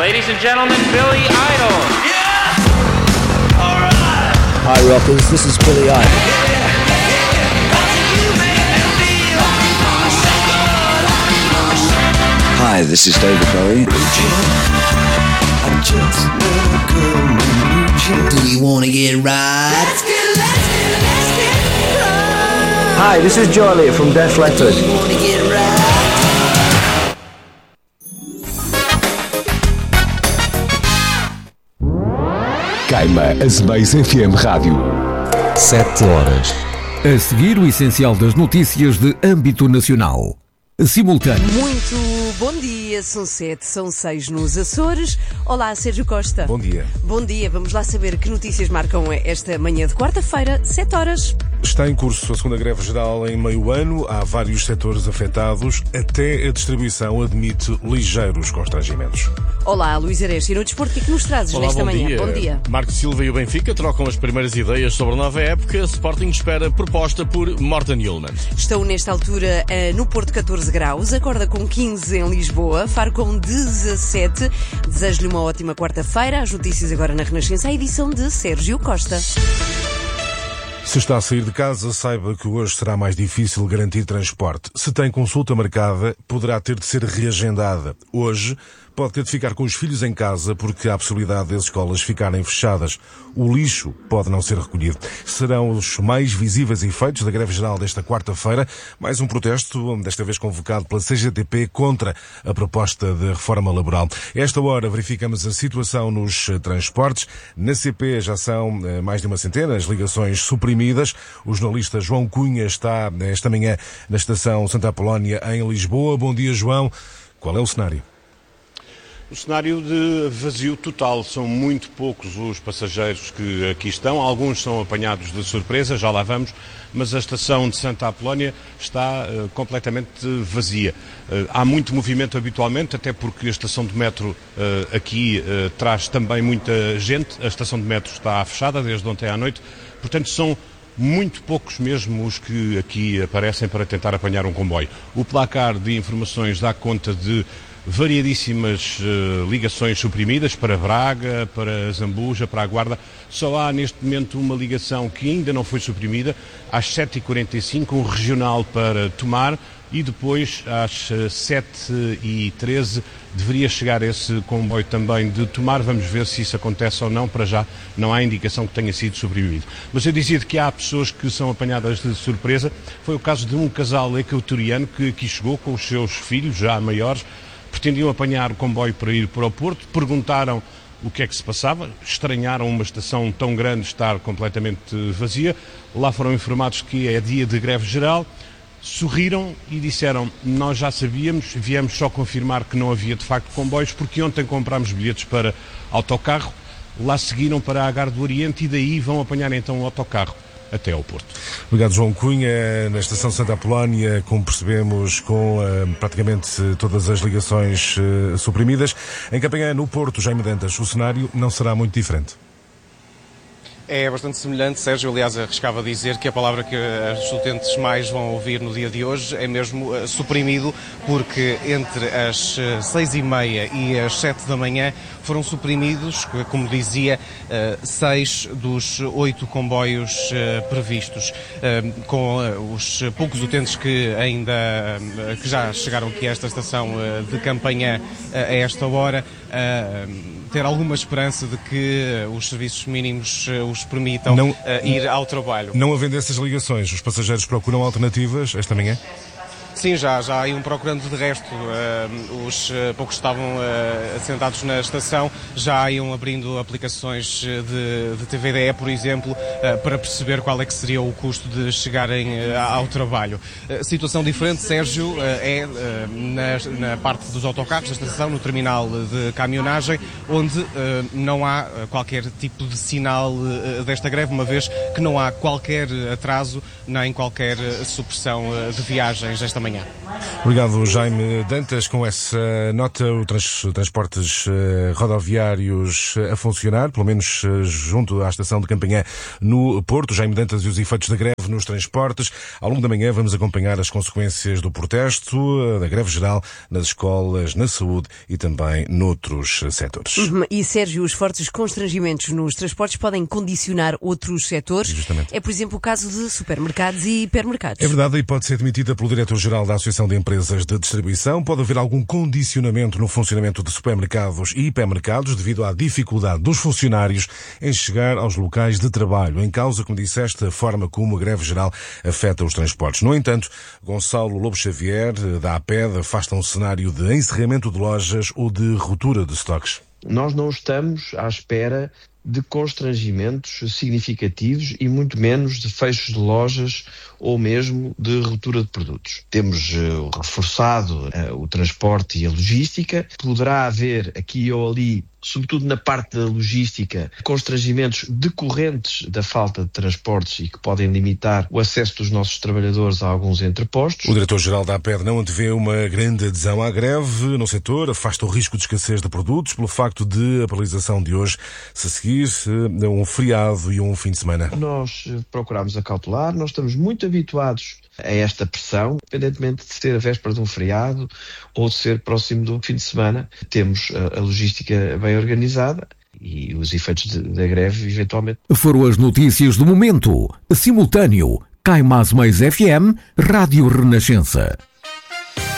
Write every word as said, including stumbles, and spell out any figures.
Ladies and gentlemen, Billy Idol. Yeah! All right. Hi rockers, this is Billy Idol. Hi, this is David Bowie. Do you wanna get right? Let's get, let's get, let's get right. Hi, this is Joe Elliott from Def Leppard. Do you wanna get right? Queima Azemais F M Rádio. Sete horas. A seguir, o essencial das notícias de âmbito nacional. Simultâneo. Muito bom dia, são sete, são seis nos Açores. Olá, Sérgio Costa. Bom dia. Bom dia, vamos lá saber que notícias marcam esta manhã de quarta-feira, sete horas. Está em curso a segunda greve geral em meio ano, há vários setores afetados, até a distribuição admite ligeiros constrangimentos. Olá, Luís Areste, e no desporto, o que é que nos trazes Olá, nesta bom manhã? Dia. Bom dia. Marco Silva e o Benfica trocam as primeiras ideias sobre a nova época. Sporting espera proposta por Morten Hjulmand. Estão nesta altura no Porto catorze graus, acorda com quinze em Lisboa, Faro com dezassete. Desejo-lhe uma ótima quarta-feira. As notícias agora na Renascença, a edição de Sérgio Costa. Se está a sair de casa, saiba que hoje será mais difícil garantir transporte. Se tem consulta marcada, poderá ter de ser reagendada. Hoje, pode ter de ficar com os filhos em casa porque há a possibilidade das escolas ficarem fechadas. O lixo pode não ser recolhido. Serão os mais visíveis efeitos da greve geral desta quarta-feira. Mais um protesto, desta vez convocado pela C G T P, contra a proposta de reforma laboral. A esta hora verificamos a situação nos transportes. Na C P já são mais de uma centena as ligações suprimidas. O jornalista João Cunha está esta manhã na estação Santa Apolónia, em Lisboa. Bom dia, João. Qual é o cenário? O cenário de vazio total, são muito poucos os passageiros que aqui estão, alguns são apanhados de surpresa, já lá vamos, mas a estação de Santa Apolónia está uh, completamente vazia. Uh, há muito movimento habitualmente, até porque a estação de metro uh, aqui uh, traz também muita gente, a estação de metro está fechada desde ontem à noite, portanto são muito poucos mesmo os que aqui aparecem para tentar apanhar um comboio. O placar de informações dá conta de variadíssimas uh, ligações suprimidas para Braga, para Zambuja, para a Guarda. Só há neste momento uma ligação que ainda não foi suprimida, às sete e quarenta e cinco, um regional para Tomar, e depois às sete e treze deveria chegar esse comboio também de Tomar. Vamos ver se isso acontece ou não. Para já não há indicação que tenha sido suprimido. Mas eu dizia que há pessoas que são apanhadas de surpresa. Foi o caso de um casal equatoriano que aqui chegou com os seus filhos já maiores. Pretendiam apanhar o comboio para ir para o Porto, perguntaram o que é que se passava, estranharam uma estação tão grande estar completamente vazia, lá foram informados que é dia de greve geral, sorriram e disseram: nós já sabíamos, viemos só confirmar que não havia de facto comboios, porque ontem comprámos bilhetes para autocarro, lá seguiram para a Agar do Oriente e daí vão apanhar então o autocarro até ao Porto. Obrigado, João Cunha. Na estação Santa Apolónia, como percebemos, com uh, praticamente todas as ligações uh, suprimidas. Em Campanhã, no Porto, Jaime Dantas, o cenário não será muito diferente. É bastante semelhante, Sérgio. Aliás, arriscava dizer que a palavra que os utentes mais vão ouvir no dia de hoje é mesmo uh, suprimido, porque entre as uh, seis e meia e as sete da manhã foram suprimidos, como dizia, uh, seis dos oito comboios uh, previstos. Uh, com uh, os poucos utentes que ainda uh, que já chegaram aqui a esta estação uh, de Campanhã uh, a esta hora, uh, ter alguma esperança de que uh, os serviços mínimos uh, os permitam não, uh, ir ao trabalho. Não havendo essas ligações, os passageiros procuram alternativas esta manhã? Sim, já, já iam procurando. De resto, uh, os uh, poucos que estavam uh, assentados na estação já iam abrindo aplicações de, de T V D E, por exemplo, uh, para perceber qual é que seria o custo de chegarem uh, ao trabalho. Uh, situação diferente, Sérgio, uh, é uh, na, na parte dos autocarros da estação, no terminal de caminhonagem, onde uh, não há qualquer tipo de sinal uh, desta greve, uma vez que não há qualquer atraso nem qualquer supressão uh, de viagens esta manhã. Obrigado, Jaime Dantas. Com essa nota, os trans, transportes uh, rodoviários uh, a funcionar, pelo menos uh, junto à estação de Campanhã no Porto. Jaime Dantas e os efeitos da greve nos transportes. Ao longo da manhã vamos acompanhar as consequências do protesto, uh, da greve geral nas escolas, na saúde e também noutros uh, setores. Uhum. E, Sérgio, os fortes constrangimentos nos transportes podem condicionar outros setores. Justamente. É, por exemplo, o caso de supermercados e hipermercados. É verdade, e pode ser admitida pelo diretor-geral da Associação de Empresas de Distribuição. Pode haver algum condicionamento no funcionamento de supermercados e hipermercados devido à dificuldade dos funcionários em chegar aos locais de trabalho. Em causa, como disseste, a forma como a greve geral afeta os transportes. No entanto, Gonçalo Lobo Xavier, da A P E D, afasta um cenário de encerramento de lojas ou de ruptura de estoques. Nós não estamos à espera de constrangimentos significativos e muito menos de fechos de lojas ou mesmo de ruptura de produtos. Temos uh, reforçado uh, o transporte e a logística. Poderá haver aqui ou ali, sobretudo na parte da logística, constrangimentos decorrentes da falta de transportes e que podem limitar o acesso dos nossos trabalhadores a alguns entrepostos. O diretor-geral da A P E D não antevê uma grande adesão à greve no setor, afasta o risco de escassez de produtos pelo facto de a paralisação de hoje se seguir a um feriado e um fim de semana. Nós procuramos acautelar, nós estamos muito habituados a esta pressão, independentemente de ser a véspera de um feriado ou de ser próximo do fim de semana. Temos a, a logística bem organizada e os efeitos de, da greve, eventualmente. Foram as notícias do momento. Simultâneo, Cai Mais Mais F M, Rádio Renascença.